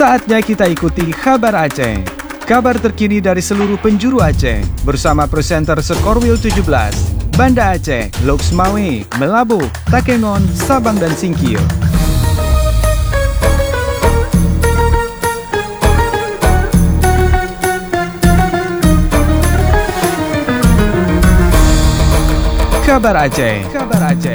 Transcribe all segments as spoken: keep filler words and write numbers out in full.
Saatnya kita ikuti Kabar Aceh. Kabar terkini dari seluruh penjuru Aceh bersama presenter Skorwil tujuh belas, Banda Aceh, Loks Mawe, Melabu, Takengon, Sabang dan Singkil. Kabar Aceh. Kabar Aceh.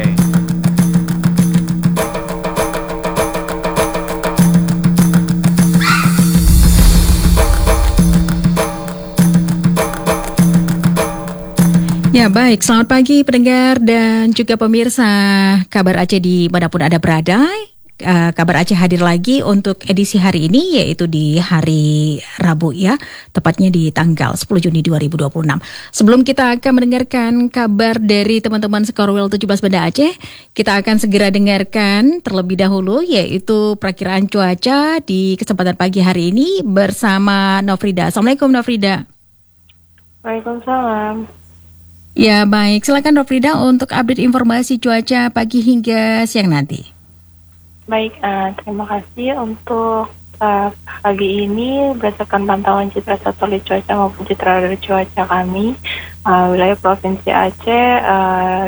Ya baik, selamat pagi pendengar dan juga pemirsa Kabar Aceh di manapun Anda berada. Uh, Kabar Aceh hadir lagi untuk edisi hari ini, yaitu di hari Rabu ya, tepatnya di tanggal sepuluh Juni dua ribu dua puluh enam. Sebelum kita akan mendengarkan kabar dari teman-teman Skorwil tujuh belas Banda Aceh, kita akan segera dengarkan terlebih dahulu yaitu perakiraan cuaca di kesempatan pagi hari ini bersama Nofrida. Assalamualaikum Nofrida. Waalaikumsalam. Ya baik, silakan Nofrida untuk update informasi cuaca pagi hingga siang nanti. Baik, uh, terima kasih untuk uh, pagi ini berdasarkan pantauan citra satelit cuaca maupun citra radar cuaca kami, uh, wilayah Provinsi Aceh uh,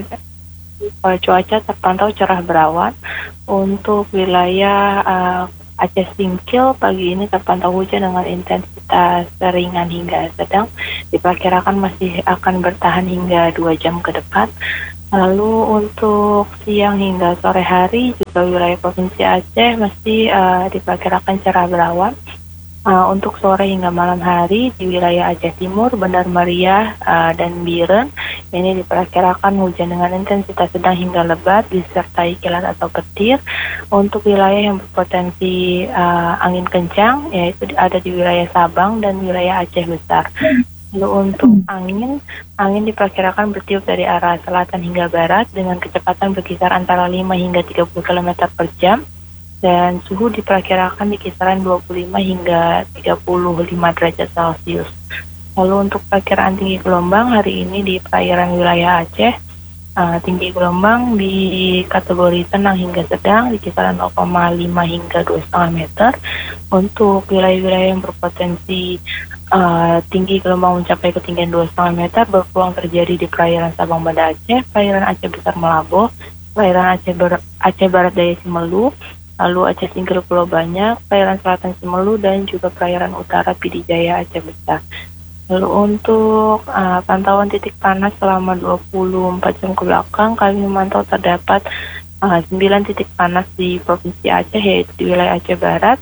cuaca terpantau cerah berawan. Untuk wilayah uh, Aceh Singkil pagi ini terpantau hujan dengan intensitas ringan hingga sedang, diperkirakan masih akan bertahan hingga dua jam ke depan. Lalu untuk siang hingga sore hari juga wilayah Provinsi Aceh masih uh, diperkirakan cerah berawan. Uh, untuk sore hingga malam hari di wilayah Aceh Timur, Bandar Meriah uh, dan Biren ini diperkirakan hujan dengan intensitas sedang hingga lebat disertai kilat atau petir. Untuk wilayah yang berpotensi uh, angin kencang yaitu ada di wilayah Sabang dan wilayah Aceh Besar. Lalu untuk angin, angin diperkirakan bertiup dari arah selatan hingga barat dengan kecepatan berkisar antara lima hingga tiga puluh kilometer per jam. Dan suhu diperkirakan di kisaran dua puluh lima hingga tiga puluh lima derajat Celcius. Lalu untuk perkiraan tinggi gelombang hari ini di perairan wilayah Aceh, uh, tinggi gelombang di kategori tenang hingga sedang di kisaran nol koma lima hingga dua koma lima meter. Untuk wilayah-wilayah yang berpotensi uh, tinggi gelombang mencapai ketinggian dua koma lima meter berpeluang terjadi di perairan Sabang Banda Aceh, perairan Aceh Besar Melaboh, perairan Aceh, Ber- Aceh Barat Daya Simelu, lalu Aceh Singkil Pulau Banyak, perairan Selatan Simelu, dan juga perairan Utara Pidijaya Aceh Besar. Lalu untuk uh, pantauan titik panas selama dua puluh empat jam ke belakang, kami memantau terdapat uh, sembilan titik panas di Provinsi Aceh, yaitu di wilayah Aceh Barat,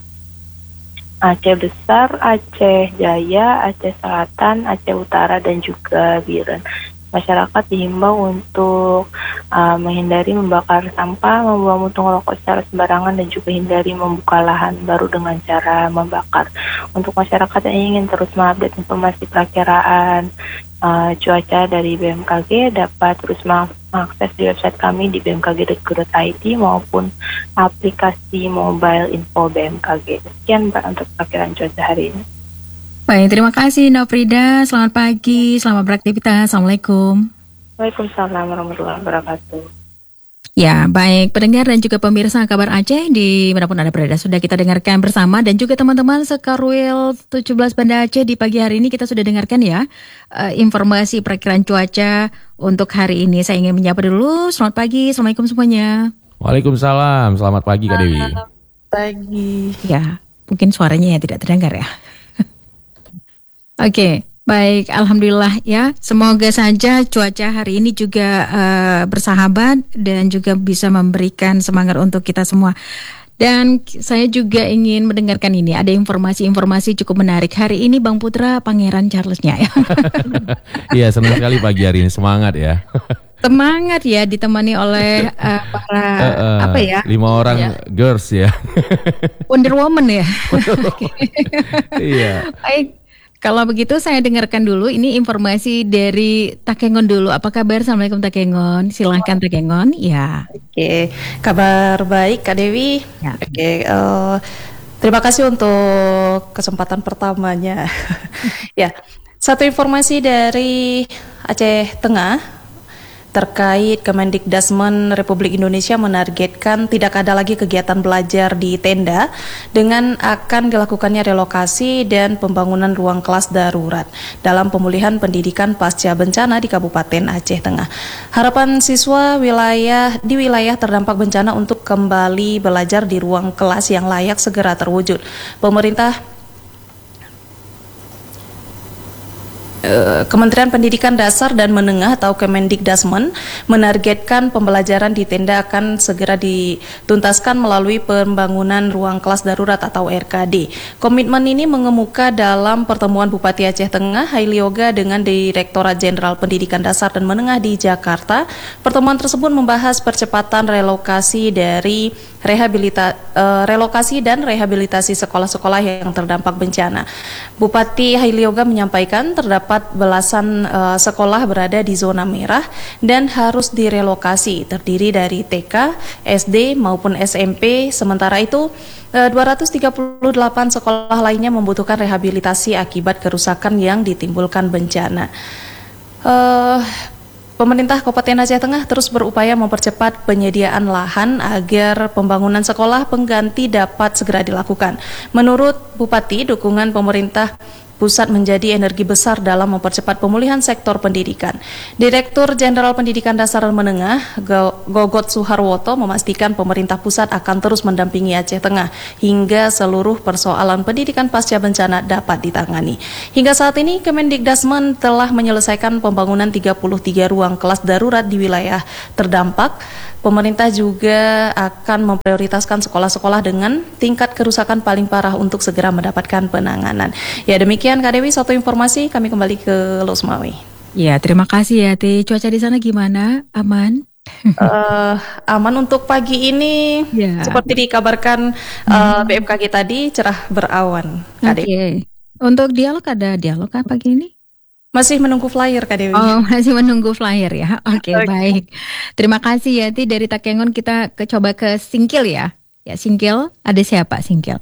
Aceh Besar, Aceh Jaya, Aceh Selatan, Aceh Utara, dan juga Biren. Masyarakat dihimbau untuk uh, menghindari membakar sampah, membuang puntung rokok secara sembarangan, dan juga hindari membuka lahan baru dengan cara membakar. Untuk masyarakat yang ingin terus mengupdate informasi perakiraan uh, cuaca dari B M K G dapat terus mengakses di website kami di b m k g dot go dot i d maupun aplikasi mobile info B M K G. Sekian Mbak untuk perakiraan cuaca hari ini. Baik, terima kasih Nofrida. Selamat pagi, selamat beraktivitas. Assalamualaikum. Waalaikumsalam warahmatullahi wabarakatuh. Ya, baik pendengar dan juga pemirsa Kabar Aceh di manapun Anda berada, sudah kita dengarkan bersama, dan juga teman-teman Skorwil tujuh belas Banda Aceh di pagi hari ini kita sudah dengarkan ya uh, informasi perakiraan cuaca untuk hari ini. Saya ingin menyapa dulu. Selamat pagi, Assalamualaikum semuanya. Waalaikumsalam, selamat pagi Kak Dewi. Selamat pagi. Ya, mungkin suaranya ya tidak terdengar ya. Oke, okay, baik, alhamdulillah ya. Semoga saja cuaca hari ini juga uh, bersahabat dan juga bisa memberikan semangat untuk kita semua. Dan saya juga ingin mendengarkan ini, ada informasi-informasi cukup menarik. Hari ini Bang Putra Pangeran Charles-nya ya. Iya, senang sekali pagi hari ini, semangat ya. Semangat ya, ditemani oleh uh, para uh, uh, apa ya? Lima orang ya. Girls ya. Wonder Woman ya. Iya. Baik. Kalau begitu saya dengarkan dulu ini informasi dari Takengon dulu. Apa kabar? Assalamualaikum Takengon. Silahkan Takengon. Ya. Oke, kabar baik Kak Dewi. Ya. Oke, uh, terima kasih untuk kesempatan pertamanya. Ya, satu informasi dari Aceh Tengah terkait Kemendikdasmen Republik Indonesia menargetkan tidak ada lagi kegiatan belajar di tenda dengan akan dilakukannya relokasi dan pembangunan ruang kelas darurat dalam pemulihan pendidikan pasca bencana di Kabupaten Aceh Tengah. Harapan siswa wilayah di wilayah terdampak bencana untuk kembali belajar di ruang kelas yang layak segera terwujud. Pemerintah Kementerian Pendidikan Dasar dan Menengah atau Kemendikdasmen menargetkan pembelajaran di tenda akan segera dituntaskan melalui pembangunan ruang kelas darurat atau R K D. Komitmen ini mengemuka dalam pertemuan Bupati Aceh Tengah Haili Yoga dengan Direktorat Jenderal Pendidikan Dasar dan Menengah di Jakarta. Pertemuan tersebut membahas percepatan relokasi dari rehabilita, uh, relokasi dan rehabilitasi sekolah-sekolah yang terdampak bencana. Bupati Haili Yoga menyampaikan terdapat belasan uh, sekolah berada di zona merah dan harus direlokasi, terdiri dari T K, S D maupun S M P. Sementara itu uh, dua ratus tiga puluh delapan sekolah lainnya membutuhkan rehabilitasi akibat kerusakan yang ditimbulkan bencana. Uh, Pemerintah Kabupaten Aceh Tengah terus berupaya mempercepat penyediaan lahan agar pembangunan sekolah pengganti dapat segera dilakukan. Menurut Bupati, dukungan pemerintah pusat menjadi energi besar dalam mempercepat pemulihan sektor pendidikan. Direktur Jenderal Pendidikan Dasar dan Menengah, Gogot Suharwoto, memastikan pemerintah pusat akan terus mendampingi Aceh Tengah hingga seluruh persoalan pendidikan pasca bencana dapat ditangani. Hingga saat ini, Kemendikdasmen telah menyelesaikan pembangunan tiga puluh tiga ruang kelas darurat di wilayah terdampak. Pemerintah juga akan memprioritaskan sekolah-sekolah dengan tingkat kerusakan paling parah untuk segera mendapatkan penanganan. Ya, demikian Kak Dewi, satu informasi, kami kembali ke Losmawi. Ya, terima kasih ya Teh. Cuaca di sana gimana? Aman? uh, aman untuk pagi ini, ya. Seperti dikabarkan uh, B M K G tadi, cerah berawan. Oke. Okay. Untuk dialog, ada dialog kan pagi ini? Masih menunggu flyer Kak Dewi. Oh, masih menunggu flyer ya. Oke, okay, okay. Baik. Terima kasih ya Ti. Dari Takengon kita ke, coba ke Singkil ya. Ya, Singkil. Ada siapa Singkil?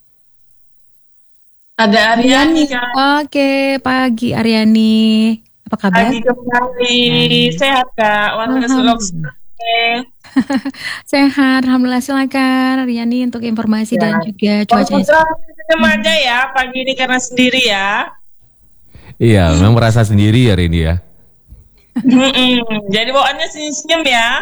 Ada Aryani Kak. Oke, okay, pagi Aryani. Apa kabar? Pagi kembali. Hmm. Sehat Kak. Warga Sulawesi. Sehat, alhamdulillah. Silakan Aryani untuk informasi ya. Dan juga cuaca. Aja ya pagi ini karena sendiri ya. Iya, memang merasa sendiri hari ini ya. Jadi bawaannya senyum-senyum ya.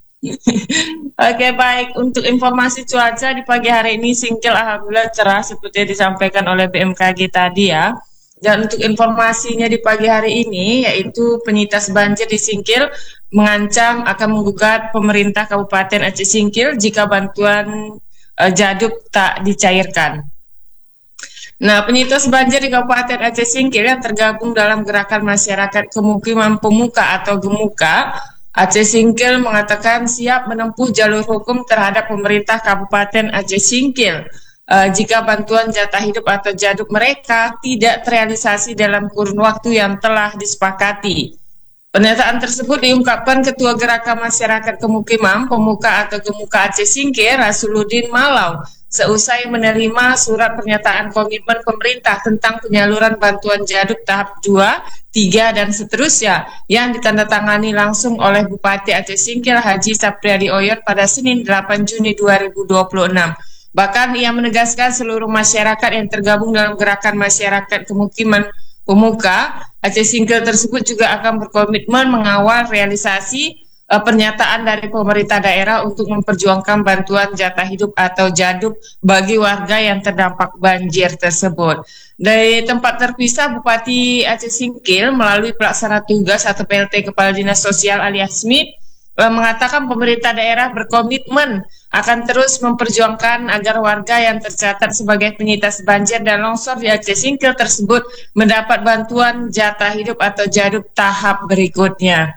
Oke, baik. Untuk informasi cuaca di pagi hari ini Singkil alhamdulillah cerah seperti yang disampaikan oleh B M K G tadi ya. Dan untuk informasinya di pagi hari ini yaitu penyintas banjir di Singkil mengancam akan menggugat pemerintah Kabupaten Aceh Singkil jika bantuan uh, jaduk tak dicairkan. Nah, penyintas banjir di Kabupaten Aceh Singkil yang tergabung dalam Gerakan Masyarakat Kemukiman Pemuka atau Gemuka, Aceh Singkil mengatakan siap menempuh jalur hukum terhadap pemerintah Kabupaten Aceh Singkil uh, jika bantuan jatah hidup atau jaduk mereka tidak terrealisasi dalam kurun waktu yang telah disepakati. Pernyataan tersebut diungkapkan Ketua Gerakan Masyarakat Kemukiman Pemuka atau Gemuka Aceh Singkil, Rasuluddin Malau, seusai menerima surat pernyataan komitmen pemerintah tentang penyaluran bantuan jaduk tahap dua, tiga, dan seterusnya yang ditandatangani langsung oleh Bupati Aceh Singkil Haji Sapriadi Oyot pada Senin delapan Juni dua ribu dua puluh enam. Bahkan ia menegaskan seluruh masyarakat yang tergabung dalam Gerakan Masyarakat Kemukiman Pemuka Aceh Singkil tersebut juga akan berkomitmen mengawal realisasi pernyataan dari pemerintah daerah untuk memperjuangkan bantuan jatah hidup atau jaduk bagi warga yang terdampak banjir tersebut. Dari tempat terpisah, Bupati Aceh Singkil melalui pelaksana tugas atau P L T Kepala Dinas Sosial Ali Hasmi mengatakan pemerintah daerah berkomitmen akan terus memperjuangkan agar warga yang tercatat sebagai penyintas banjir dan longsor di Aceh Singkil tersebut mendapat bantuan jatah hidup atau jaduk tahap berikutnya.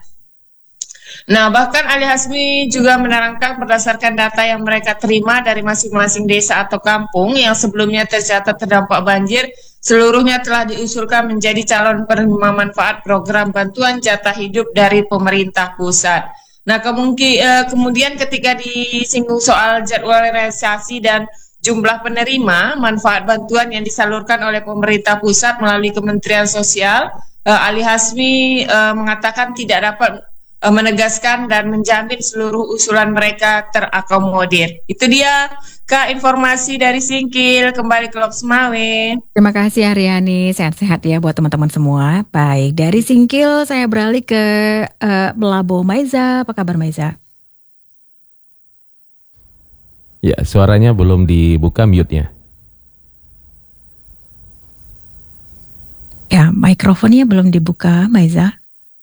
Nah, bahkan Ali Hasmi juga menerangkan berdasarkan data yang mereka terima dari masing-masing desa atau kampung yang sebelumnya tercatat terdampak banjir, seluruhnya telah diusulkan menjadi calon penerima manfaat program bantuan jatah hidup dari pemerintah pusat. Nah, kemungkin, eh, kemudian ketika disinggung soal jadwal realisasi dan jumlah penerima manfaat bantuan yang disalurkan oleh pemerintah pusat melalui Kementerian Sosial, eh, Ali Hasmi eh, mengatakan tidak dapat uh, menegaskan dan menjamin seluruh usulan mereka terakomodir. Itu dia Kak informasi dari Singkil, kembali ke Loks Mawe. Terima kasih Aryani, sehat-sehat ya buat teman-teman semua. Baik, dari Singkil saya beralih ke uh, Melabo. Maiza, apa kabar Maiza? Ya, suaranya belum dibuka mute-nya. Ya, mikrofonnya belum dibuka, Maiza.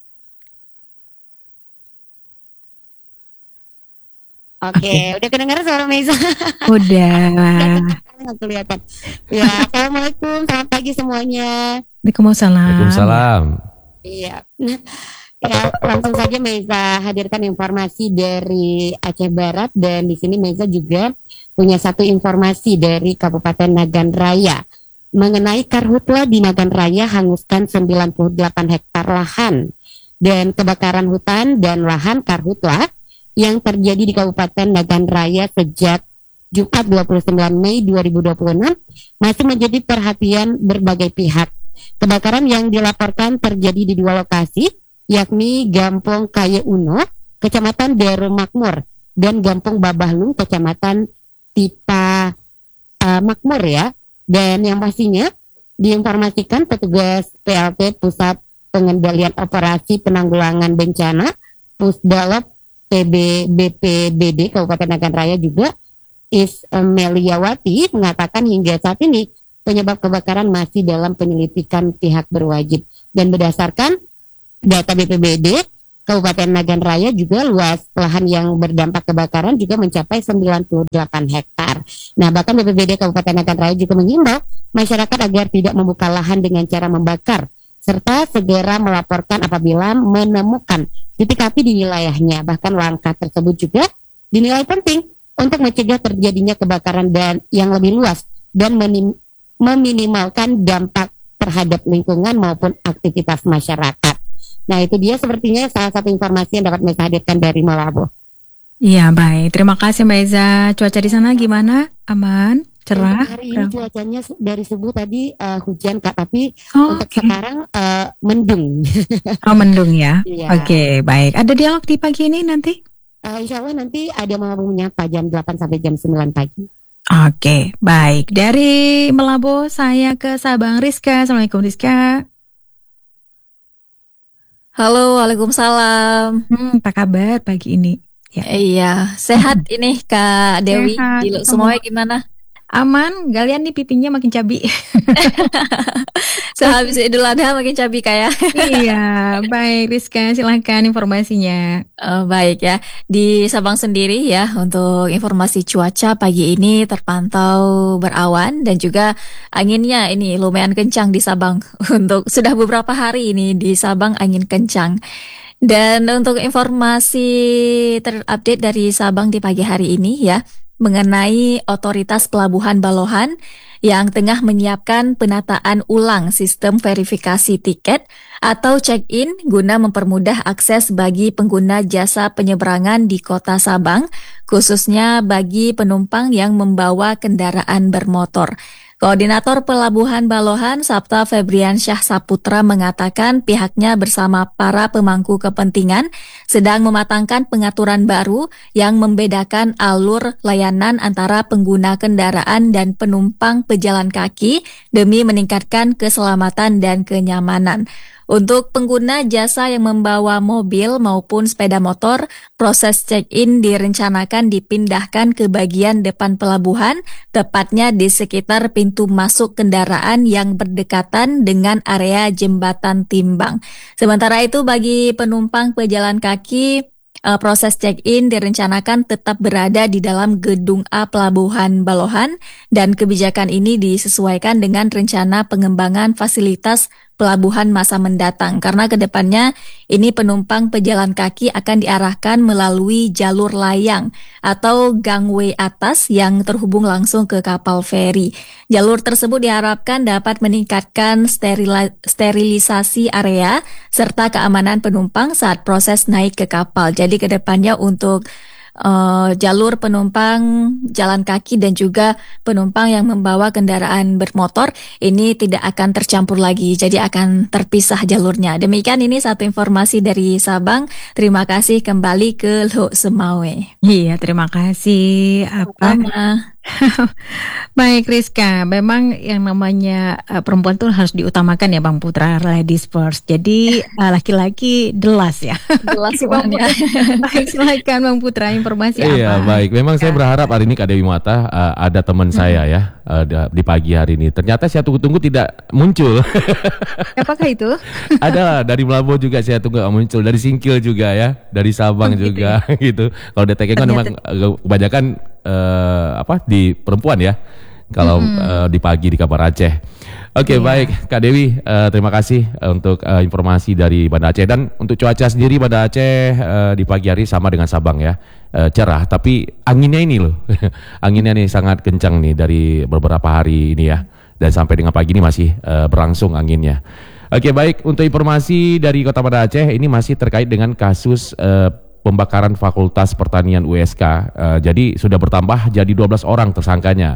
Oke, okay. Udah kedengaran suara Maiza? Udah. Nggak kelihatan. Ya, assalamualaikum, selamat pagi semuanya. Waalaikumsalam. Waalaikumsalam. Iya, nah, ya langsung saja Maiza hadirkan informasi dari Aceh Barat, dan di sini Maiza juga punya satu informasi dari Kabupaten Nagan Raya mengenai karhutla di Nagan Raya hanguskan sembilan puluh delapan hektar lahan, dan kebakaran hutan dan lahan karhutla yang terjadi di Kabupaten Nagan Raya sejak Jumat dua puluh sembilan Mei dua ribu dua puluh enam masih menjadi perhatian berbagai pihak. Kebakaran yang dilaporkan terjadi di dua lokasi, yakni Gampong Kaye Uno, Kecamatan Darul Makmur, dan Gampong Babahlung, Kecamatan Tipa uh, Makmur ya. Dan yang pastinya diinformasikan petugas P L T Pusat Pengendalian Operasi Penanggulangan Bencana Pusdalop P B B P B D Kabupaten Nagan Raya juga Is Meliawati mengatakan hingga saat ini penyebab kebakaran masih dalam penyelidikan pihak berwajib, dan berdasarkan data B P B D Kabupaten Nagan Raya juga luas lahan yang berdampak kebakaran juga mencapai sembilan puluh delapan hektar. Nah, bahkan B P B D Kabupaten Nagan Raya juga mengimbau masyarakat agar tidak membuka lahan dengan cara membakar, serta segera melaporkan apabila menemukan titik api di wilayahnya. Bahkan langkah tersebut juga dinilai penting untuk mencegah terjadinya kebakaran dan yang lebih luas dan menim- meminimalkan dampak terhadap lingkungan maupun aktivitas masyarakat. Nah, itu dia sepertinya salah satu informasi yang dapat Maiza hadirkan dari Malabo. Iya, baik. Terima kasih Maiza. Cuaca di sana gimana? Aman? Cerah? Untuk hari ini cuacanya dari subuh tadi uh, hujan Kak, tapi oh, untuk okay. sekarang uh, mendung. Oh, mendung ya? Iya. Oke, okay, baik. Ada dialog di pagi ini nanti? Uh, insya Allah nanti ada Malabo menyapa jam delapan sampai jam sembilan pagi. Oke, okay, baik. Dari Melabo saya ke Sabang. Rizka, Assalamualaikum Rizka. Halo, waalaikumsalam. Hmm, apa kabar pagi ini? Ya. Iya, sehat ini Kak Dewi. Sehat. Di semuanya gimana? Aman, kalian nih pipinya makin cabi. Sehabis Idul Adha makin cabi kayak. Iya, baik Rizka, silahkan informasinya. Uh, baik ya, di Sabang sendiri ya, untuk informasi cuaca pagi ini terpantau berawan dan juga anginnya ini lumayan kencang di Sabang. Untuk sudah beberapa hari ini di Sabang angin kencang. Dan untuk informasi terupdate dari Sabang di pagi hari ini ya, mengenai Otoritas Pelabuhan Balohan yang tengah menyiapkan penataan ulang sistem verifikasi tiket atau check-in guna mempermudah akses bagi pengguna jasa penyeberangan di Kota Sabang, khususnya bagi penumpang yang membawa kendaraan bermotor. Koordinator Pelabuhan Balohan, Sabta Febriansyah Saputra mengatakan pihaknya bersama para pemangku kepentingan sedang mematangkan pengaturan baru yang membedakan alur layanan antara pengguna kendaraan dan penumpang pejalan kaki demi meningkatkan keselamatan dan kenyamanan. Untuk pengguna jasa yang membawa mobil maupun sepeda motor, proses check-in direncanakan dipindahkan ke bagian depan pelabuhan, tepatnya di sekitar pintu masuk kendaraan yang berdekatan dengan area jembatan timbang. Sementara itu bagi penumpang pejalan kaki, proses check-in direncanakan tetap berada di dalam gedung A Pelabuhan Balohan, dan kebijakan ini disesuaikan dengan rencana pengembangan fasilitas pelabuhan masa mendatang, karena kedepannya ini penumpang pejalan kaki akan diarahkan melalui jalur layang atau gangway atas yang terhubung langsung ke kapal feri. Jalur tersebut diharapkan dapat meningkatkan sterila- sterilisasi area serta keamanan penumpang saat proses naik ke kapal. Jadi kedepannya untuk uh, jalur penumpang jalan kaki dan juga penumpang yang membawa kendaraan bermotor ini tidak akan tercampur lagi, jadi akan terpisah jalurnya. Demikian ini satu informasi dari Sabang. Terima kasih, kembali ke Lok Sumawe. Iya, terima kasih. Apa? Baik Rizka, memang yang namanya uh, perempuan tuh harus diutamakan ya Bang Putra, ladies first. Jadi uh, laki-laki delas ya. Delas semuanya. Baik, silakan Bang Putra, informasi apa? Iya, baik. Memang saya berharap hari ini Kak Dewi Mata uh, ada teman hmm. saya ya uh, di pagi hari ini. Ternyata saya tunggu-tunggu tidak muncul. Apakah itu? Ada dari Melabuh juga saya tunggu muncul, dari Singkil juga ya, dari Sabang oh, juga gitu. Kalau D T K kan memang uh, kebanyakan uh, apa di perempuan ya. Kalau hmm. uh, di pagi di Kabar Aceh. Oke, okay, yeah. Baik Kak Dewi, uh, terima kasih uh, untuk uh, informasi dari Banda Aceh. Dan untuk cuaca sendiri Banda Aceh uh, di pagi hari sama dengan Sabang ya, uh, cerah. Tapi anginnya ini loh, anginnya nih sangat kencang nih dari beberapa hari ini ya. Dan sampai dengan pagi ini masih uh, berlangsung anginnya. Oke, okay, baik, untuk informasi dari Kota Banda Aceh ini masih terkait dengan kasus uh, pembakaran Fakultas Pertanian U S K. Uh, jadi sudah bertambah jadi dua belas orang tersangkanya.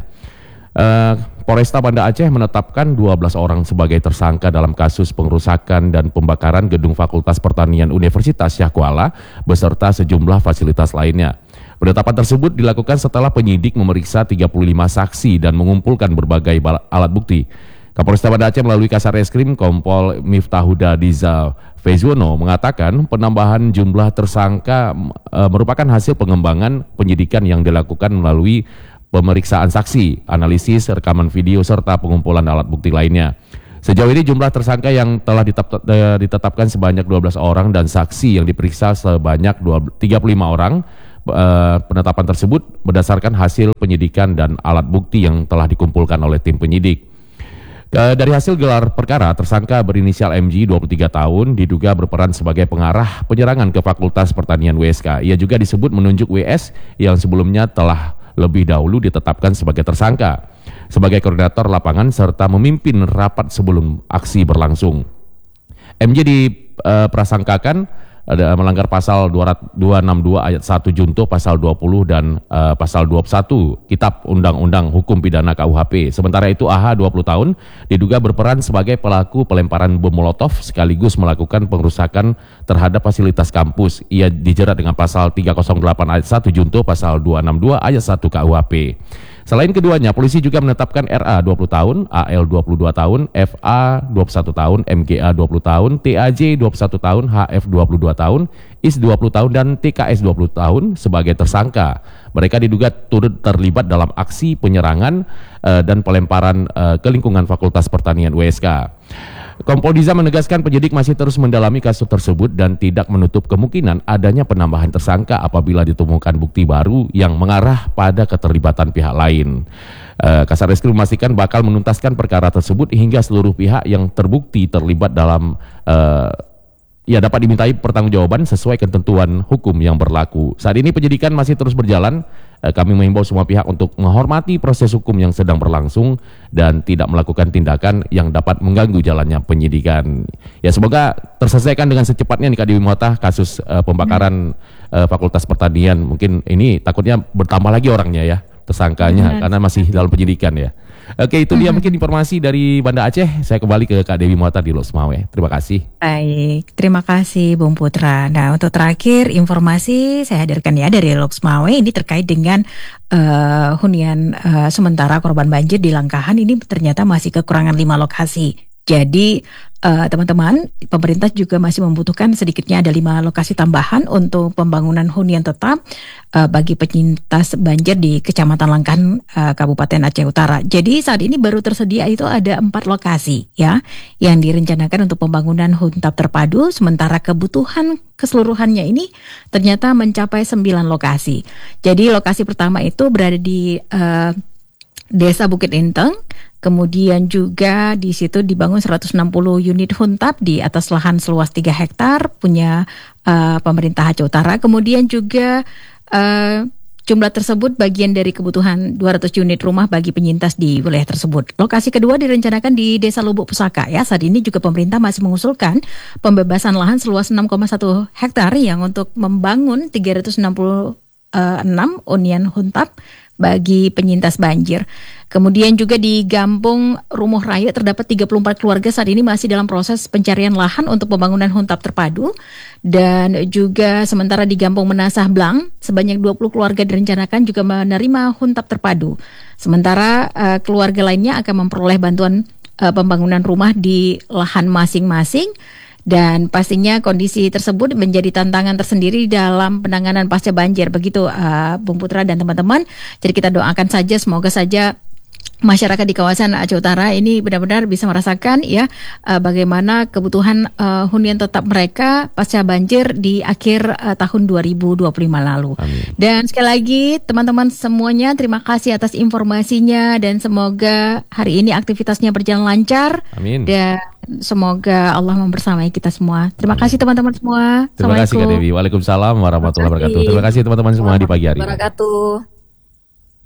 Uh, Polresta Banda Aceh menetapkan dua belas orang sebagai tersangka dalam kasus pengerusakan dan pembakaran gedung Fakultas Pertanian Universitas Syah Kuala beserta sejumlah fasilitas lainnya. Penetapan tersebut dilakukan setelah penyidik memeriksa tiga puluh lima saksi dan mengumpulkan berbagai alat bukti. Kapolresta Banda Aceh melalui Kasareskrim Kompol Miftahuda Diza Fezono mengatakan penambahan jumlah tersangka e, merupakan hasil pengembangan penyidikan yang dilakukan melalui pemeriksaan saksi, analisis rekaman video serta pengumpulan alat bukti lainnya. Sejauh ini jumlah tersangka yang telah ditetap, ditetapkan sebanyak dua belas orang dan saksi yang diperiksa sebanyak tiga puluh lima orang. E, penetapan tersebut berdasarkan hasil penyidikan dan alat bukti yang telah dikumpulkan oleh tim penyidik. Dari hasil gelar perkara, tersangka berinisial M G dua puluh tiga tahun diduga berperan sebagai pengarah penyerangan ke Fakultas Pertanian U S K. Ia juga disebut menunjuk W S yang sebelumnya telah lebih dahulu ditetapkan sebagai tersangka, sebagai koordinator lapangan serta memimpin rapat sebelum aksi berlangsung. M J diprasangkakan ada melanggar pasal dua enam dua ayat satu junto, pasal dua puluh dan uh, pasal dua puluh satu Kitab Undang-Undang Hukum Pidana K U H P. Sementara itu A H dua puluh tahun diduga berperan sebagai pelaku pelemparan bom molotov sekaligus melakukan pengerusakan terhadap fasilitas kampus. Ia dijerat dengan pasal tiga nol delapan ayat satu junto, pasal dua enam dua ayat satu K U H P. Selain keduanya, polisi juga menetapkan R A dua puluh tahun, A L dua puluh dua tahun, F A dua puluh satu tahun, M G A dua puluh tahun, T A J dua puluh satu tahun, H F dua puluh dua tahun, I S dua puluh tahun, dan T K S dua puluh tahun sebagai tersangka. Mereka diduga turut terlibat dalam aksi penyerangan uh, dan pelemparan uh, ke lingkungan Fakultas Pertanian U S K. Kompol Diza menegaskan penyidik masih terus mendalami kasus tersebut dan tidak menutup kemungkinan adanya penambahan tersangka apabila ditemukan bukti baru yang mengarah pada keterlibatan pihak lain. Uh, Kasareskrim memastikan bakal menuntaskan perkara tersebut hingga seluruh pihak yang terbukti terlibat dalam uh, ya dapat dimintai pertanggungjawaban sesuai ketentuan hukum yang berlaku. Saat ini penyidikan masih terus berjalan. Kami menghimbau semua pihak untuk menghormati proses hukum yang sedang berlangsung dan tidak melakukan tindakan yang dapat mengganggu jalannya penyidikan. Ya, semoga terselesaikan dengan secepatnya nih Kak Dewi Muata kasus uh, pembakaran uh, Fakultas Pertanian. Mungkin ini takutnya bertambah lagi orangnya ya, tersangkanya, karena masih dalam penyidikan ya. Oke, itu dia mungkin informasi dari Banda Aceh. Saya kembali ke Kak Dewi Muata di Lok Sumawe. Terima kasih. Baik, terima kasih Bung Putra. Nah, untuk terakhir informasi saya hadirkan ya dari Lok Sumawe ini terkait dengan uh, hunian uh, sementara korban banjir di Langkahan. Ini ternyata masih kekurangan lima lokasi. Jadi uh, teman-teman, pemerintah juga masih membutuhkan sedikitnya ada lima lokasi tambahan untuk pembangunan hunian tetap uh, bagi penyintas banjir di Kecamatan Langkahan, uh, Kabupaten Aceh Utara. Jadi saat ini baru tersedia itu ada empat lokasi ya yang direncanakan untuk pembangunan huntap terpadu, sementara kebutuhan keseluruhannya ini ternyata mencapai sembilan lokasi. Jadi lokasi pertama itu berada di uh, Desa Bukit Inteng, kemudian juga di situ dibangun seratus enam puluh unit huntap di atas lahan seluas tiga hektar punya uh, pemerintah Aceh Utara. Kemudian juga uh, jumlah tersebut bagian dari kebutuhan dua ratus unit rumah bagi penyintas di wilayah tersebut. Lokasi kedua direncanakan di Desa Lubuk Pusaka ya. Saat ini juga pemerintah masih mengusulkan pembebasan lahan seluas enam koma satu hektar yang untuk membangun tiga ratus enam puluh uh, enam hunian huntap bagi penyintas banjir. Kemudian juga di Gampung Rumuh Raya terdapat tiga puluh empat keluarga saat ini masih dalam proses pencarian lahan untuk pembangunan huntap terpadu. Dan juga sementara di Gampung Menasah Blang sebanyak dua puluh keluarga direncanakan juga menerima huntap terpadu. Sementara uh, keluarga lainnya akan memperoleh bantuan uh, pembangunan rumah di lahan masing-masing. Dan pastinya kondisi tersebut menjadi tantangan tersendiri dalam penanganan pasca banjir. Begitu uh, Bung Putra dan teman-teman. Jadi kita doakan saja, semoga saja masyarakat di kawasan Aceh Utara ini benar-benar bisa merasakan ya uh, bagaimana kebutuhan uh, hunian tetap mereka pasca banjir di akhir uh, tahun dua ribu dua puluh lima lalu. Amin. Dan sekali lagi teman-teman semuanya, terima kasih atas informasinya dan semoga hari ini aktivitasnya berjalan lancar. Amin. Dan semoga Allah membersamai kita semua. Terima Amin. kasih teman-teman semua. Terima kasih Kak Dewi. Waalaikumsalam warahmatullahi wabarakatuh. Terima kasih teman-teman semua di pagi hari. Wabarakatuh.